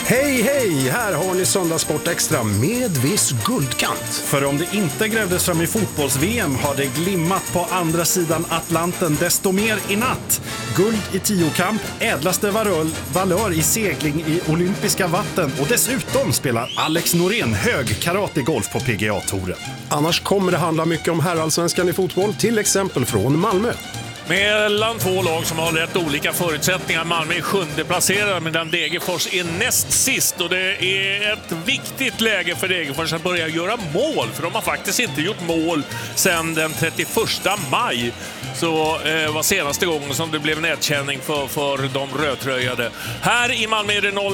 Hej, hej! Här har ni Söndagssport Extra med viss guldkant. För om det inte grävdes fram i fotbolls-VM har det glimmat på andra sidan Atlanten desto mer i natt. Guld i tiokamp, ädlaste valör i segling i olympiska vatten och dessutom spelar Alex Norén hög karategolf på PGA-touren. Annars kommer det handla mycket om herrallsvenskan i fotboll, till exempel från Malmö. Mellan två lag som har rätt olika förutsättningar. Malmö är 7:e placerad medan Degerfors är näst sist. Och det är ett viktigt läge för Degerfors att börja göra mål. För de har faktiskt inte gjort mål sedan den 31 maj. Så var senaste gången som det blev nedkänning för de rödtröjade. Här i Malmö är det 0.